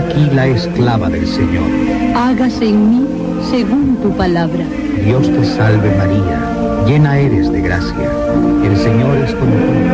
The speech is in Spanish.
aquí la esclava del Señor. Hágase en mí según tu palabra. Dios te salve María, llena eres de gracia, el Señor es contigo.